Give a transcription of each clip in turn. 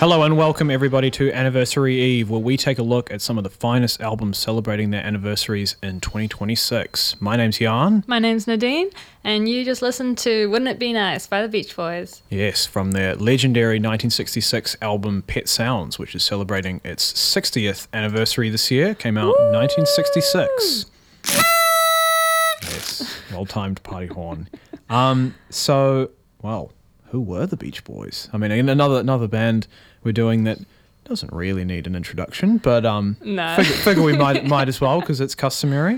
Hello and welcome everybody to Anniversary Eve, where we take a look at some of the finest albums celebrating their anniversaries in 2026. My name's Jan. My name's Nadine, and you just listened to Wouldn't It Be Nice by the Beach Boys. Yes, from their legendary 1966 album Pet Sounds, which is celebrating its 60th anniversary this year. Came out in 1966. Yes, well-timed party horn. Who were the Beach Boys? I mean, another band we're doing that doesn't really need an introduction, but No. figure we might as well because it's customary.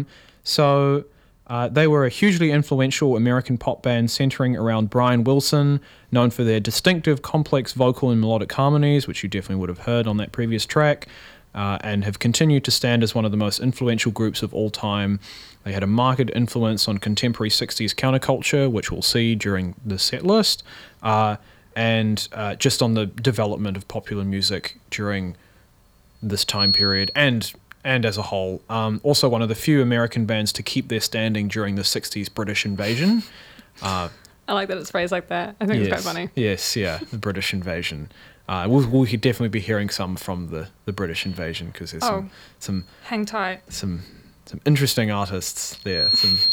They were a hugely influential American pop band centering around Brian Wilson, known for their distinctive, complex vocal and melodic harmonies, which you definitely would have heard on that previous track, and have continued to stand as one of the most influential groups of all time. They had a marked influence on contemporary 60s counterculture, which we'll see during the set list, and just on the development of popular music during this time period and as a whole. Also one of the few American bands to keep their standing during the 60s British invasion. I like that it's phrased like that. I think it's quite funny. Yes, yeah, the British invasion. We'll definitely be hearing some from the British invasion because there's some hang tight. Some interesting artists there.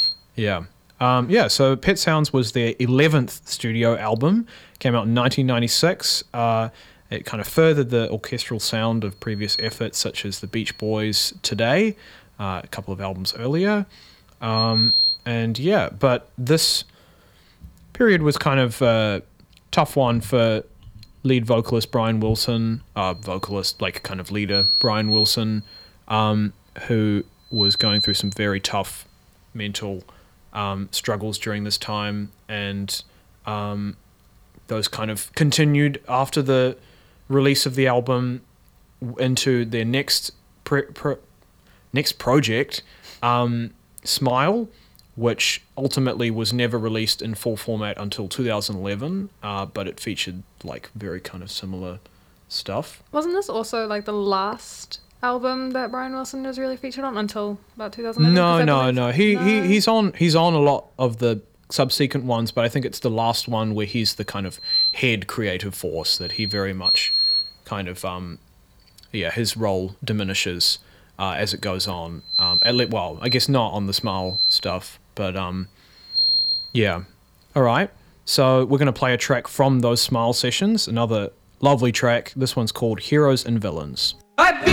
So Pet Sounds was their 11th studio album. Came out in 1996. It kind of furthered the orchestral sound of previous efforts such as the Beach Boys Today, a couple of albums earlier. But this period was kind of a tough one for lead vocalist Brian Wilson, leader Brian Wilson, who was going through some very tough mental struggles during this time, and those kind of continued after the release of the album into their next project, Smile, which ultimately was never released in full format until 2011, but it featured like very kind of similar stuff. Wasn't this also like the last album that Brian Wilson was really featured on until about 2011? No. He's on a lot of the subsequent ones, but I think it's the last one where he's the kind of head creative force that he very much kind of his role diminishes as it goes on. I guess not on the Smile stuff, but all right. So we're going to play a track from those Smile sessions, another lovely track. This one's called Heroes and Villains.